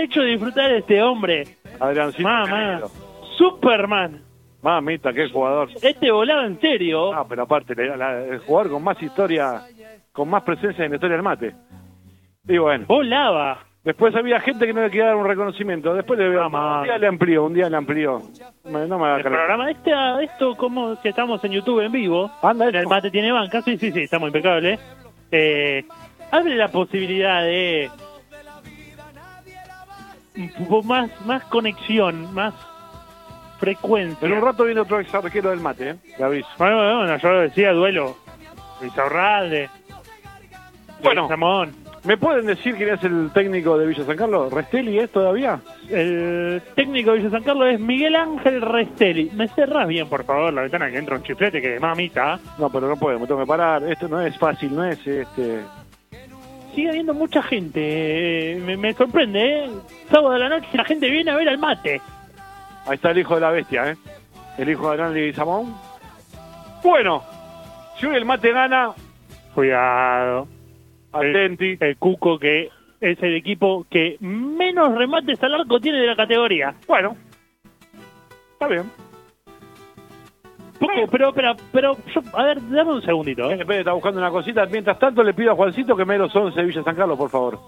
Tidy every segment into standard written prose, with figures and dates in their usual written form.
hecho disfrutar este hombre. Adriancito. Mamá, Superman. Mamita, qué jugador. Este volaba en serio. Ah, pero aparte, el jugador con más historia, con más presencia en la historia del mate. Y bueno, Volaba. después había gente que no le quería dar un reconocimiento. Después un día le amplió. No me haga El calentar. programa esto como que estamos en YouTube en vivo. Anda, El mate tiene banca, sí, estamos impecables. Abre la posibilidad de más conexión, más frecuencia. En un rato viene otro ex arquero del mate, le aviso. Bueno, yo lo decía, duelo. Izarralde. Bueno. Samón. ¿Me pueden decir quién es el técnico de Villa San Carlos? ¿Restelli es todavía? El técnico de Villa San Carlos es Miguel Ángel Restelli. ¿Me cerrás bien, por favor, la ventana que entra un chiflete que mamita? No, pero no puedo, me tengo que parar. Esto no es fácil, no es Sigue habiendo mucha gente. Me sorprende, ¿eh? Sábado de la noche la gente viene a ver al mate. Ahí está el hijo de la bestia, ¿eh? El hijo de Adrián Leguizamón. Bueno, si hoy el mate gana, Cuidado. atenti. El Cuco, que es el equipo que menos remates al arco tiene de la categoría. Bueno, está bien. Poco, pero yo, a ver, dame un segundito. Pérez está buscando una cosita. Mientras tanto, le pido a Juancito que me dé los 11 de Villa San Carlos, por favor.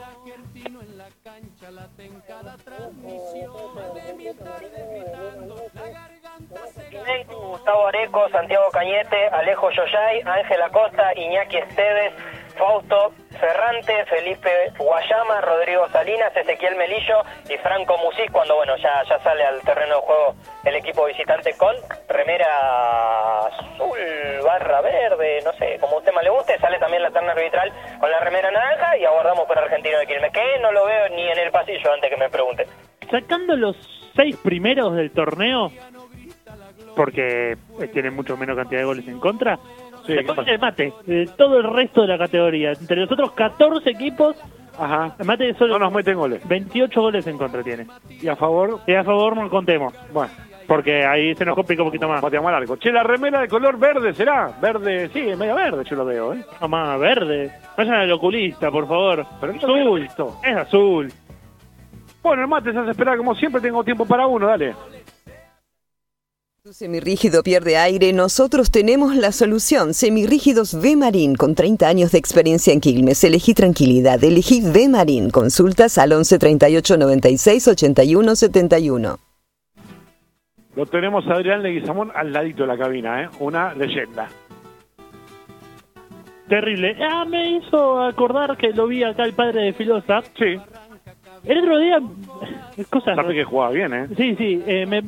Gustavo Areco, Santiago Cañete, Alejo Yoyay, Ángel Acosta, Iñaki Esteves, Fausto Ferrante, Felipe Guayama, Rodrigo Salinas, Ezequiel Melillo y Franco Musís, cuando ya sale al terreno de juego el equipo visitante con remera azul barra verde, no sé, como a usted más le guste. Sale también la terna arbitral con la remera naranja y aguardamos por Argentino de Quilmes, que no lo veo ni en el pasillo antes que me pregunte. Sacando los 6 primeros del torneo, porque tienen mucho menos cantidad de goles en contra, Sí, después el mate, todo el resto de la categoría, entre los otros 14 equipos, Ajá. el mate solo No nos meten goles. 28 goles en contra tiene. Y a favor, Y a favor no contemos, bueno, porque ahí se nos complica un poquito más. pateamos al arco. Che, la remera de color verde, ¿será? Verde, sí, medio verde, yo lo veo, ¿eh? No más verde. Vayan al oculista, por favor. Pero no azul. esto. Es azul. Bueno, el mate se hace esperar como siempre, tengo tiempo para uno, dale. Tu semirrígido pierde aire, nosotros tenemos la solución. Semirrígidos V-Marín, con 30 años de experiencia en Quilmes. Elegí tranquilidad, elegí V-Marín. Consultas al 11 38 96 81 71. Lo tenemos a Adrián Leguizamón al ladito de la cabina, ¿eh? Una leyenda. Terrible. Me hizo acordar que lo vi acá el padre de Filosa. Sí. El otro día... Cosas... Sabe que jugaba bien, ¿eh? Sí.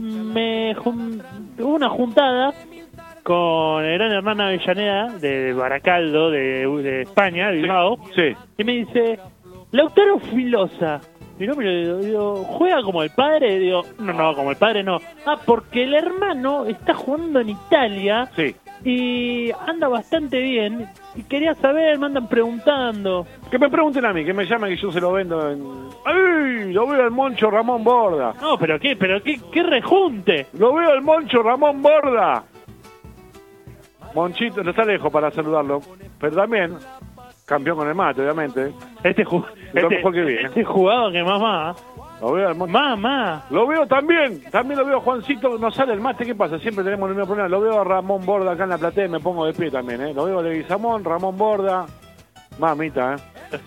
Hubo una juntada con el gran Hernán Avellaneda de Baracaldo, de España, de Bilbao. Sí. Y me dice, Lautaro Filosa. Y no, digo, ¿juega como el padre? Digo, no, como el padre no. Porque el hermano está jugando en Italia. Sí. Y anda bastante bien. Y quería saber, me andan preguntando. Que me pregunten a mí, que me llamen y yo se lo vendo en... ¡Ay! Lo veo al Moncho Ramón Borda. No, pero qué rejunte. Lo veo al Moncho Ramón Borda. Monchito, no está lejos para saludarlo. Pero también, campeón con el mate, obviamente. Este jugado que mamá. Lo veo al Moncho. Mamá. Lo veo también lo veo a Juancito, no sale el mate, ¿qué pasa? Siempre tenemos el mismo problema. Lo veo a Ramón Borda acá en la platea y me pongo de pie también, ¿eh? Lo veo a Leguizamón, Ramón Borda. Mamita, ¿eh?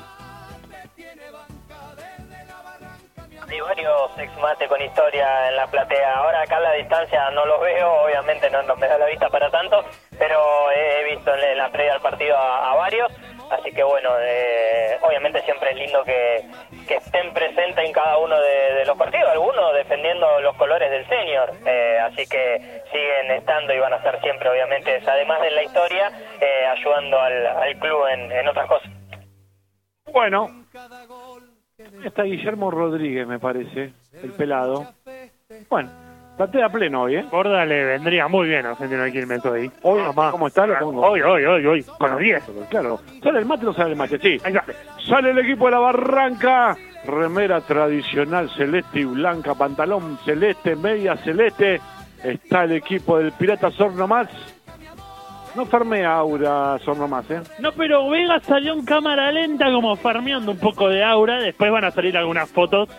Hay varios ex mate con historia en la platea. Ahora acá a la distancia no los veo, obviamente no me da la vista para tanto, pero he visto en la previa al partido a varios. Así que bueno, obviamente siempre es lindo que estén presentes en cada uno de los partidos, algunos defendiendo los colores del senior, así que siguen estando y van a estar siempre, obviamente, además de la historia, ayudando al club en otras cosas. Bueno, está Guillermo Rodríguez, me parece, el pelado. Bueno, platea pleno hoy, ¿eh? Borda le vendría muy bien a Argentino de Quilmes hoy. Hoy, ¿cómo está? Lo pongo. Hoy, con los 10. Claro. ¿Sale el mate o no sale el mate? Sí. Ahí sale. Sale el equipo de la Barranca. Remera tradicional celeste y blanca, pantalón celeste, media celeste. Está el equipo del Pirata Sorno Más. No farmea aura Sorno Más, ¿eh? No, pero Vega salió en cámara lenta como farmeando un poco de aura. Después van a salir algunas fotos